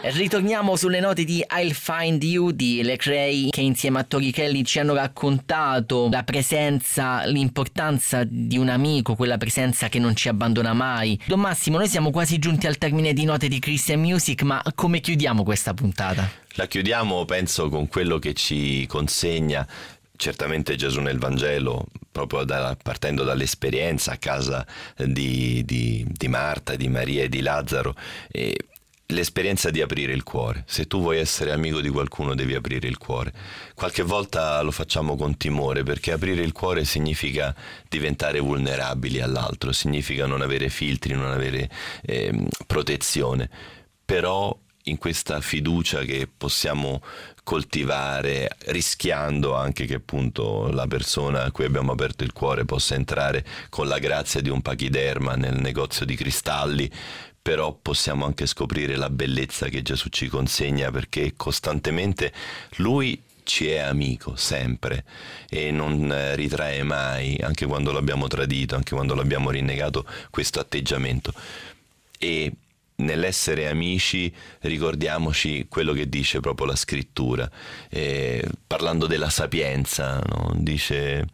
Ritorniamo sulle note di I'll Find You di Lecrae, che insieme a Tori Kelly ci hanno raccontato la presenza, l'importanza di un amico, quella presenza che non ci abbandona mai. Don Massimo, noi siamo quasi giunti al termine di Note di Christian Music, ma come chiudiamo questa puntata? La chiudiamo, penso, con quello che ci consegna certamente Gesù nel Vangelo, proprio partendo dall'esperienza a casa di Marta, di Maria e di Lazzaro, e l'esperienza di aprire il cuore. Se tu vuoi essere amico di qualcuno devi aprire il cuore. Qualche volta lo facciamo con timore, perché aprire il cuore significa diventare vulnerabili all'altro, significa non avere filtri, non avere protezione. Però in questa fiducia che possiamo coltivare, rischiando anche che appunto la persona a cui abbiamo aperto il cuore possa entrare con la grazia di un pachiderma nel negozio di cristalli, però possiamo anche scoprire la bellezza che Gesù ci consegna, perché costantemente Lui ci è amico, sempre, e non ritrae mai, anche quando l'abbiamo tradito, anche quando l'abbiamo rinnegato, questo atteggiamento. E nell'essere amici ricordiamoci quello che dice proprio la scrittura, parlando della sapienza, no? Dice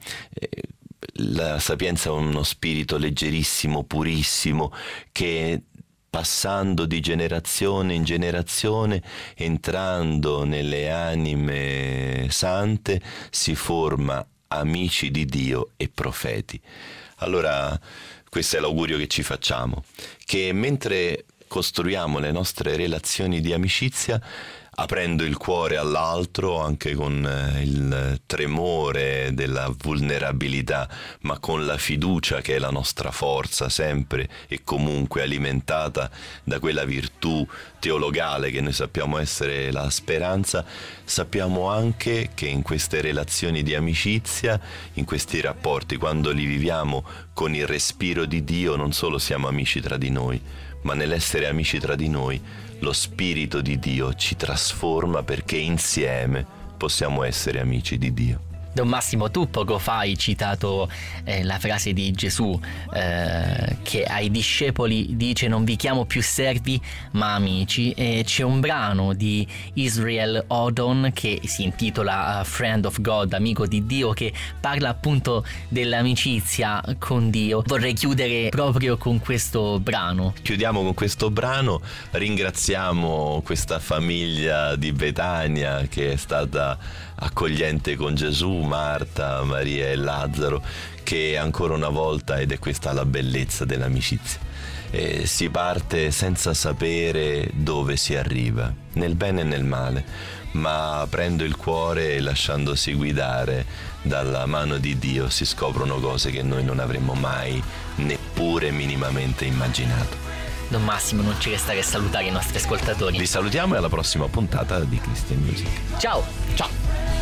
la sapienza è uno spirito leggerissimo, purissimo, che passando di generazione in generazione, entrando nelle anime sante, si forma amici di Dio e profeti. Allora questo è l'augurio che ci facciamo, che mentre costruiamo le nostre relazioni di amicizia, aprendo il cuore all'altro, anche con il tremore della vulnerabilità, ma con la fiducia che è la nostra forza, sempre e comunque alimentata da quella virtù teologale che noi sappiamo essere la speranza, sappiamo anche che in queste relazioni di amicizia, in questi rapporti, quando li viviamo con il respiro di Dio, non solo siamo amici tra di noi, ma nell'essere amici tra di noi, lo Spirito di Dio ci trasforma, perché insieme possiamo essere amici di Dio. Don Massimo, tu poco fa hai citato la frase di Gesù che ai discepoli dice: non vi chiamo più servi ma amici, e c'è un brano di Israel Odon che si intitola Friend of God, amico di Dio, che parla appunto dell'amicizia con Dio. Vorrei chiudere proprio con questo brano. Chiudiamo con questo brano, ringraziamo questa famiglia di Betania che è stata accogliente con Gesù, Marta, Maria e Lazzaro, che ancora una volta, ed è questa la bellezza dell'amicizia, si parte senza sapere dove si arriva, nel bene e nel male, ma aprendo il cuore e lasciandosi guidare dalla mano di Dio si scoprono cose che noi non avremmo mai neppure minimamente immaginato. Don Massimo, non ci resta che salutare i nostri ascoltatori. Li salutiamo e alla prossima puntata di Christian Music. Ciao! Ciao!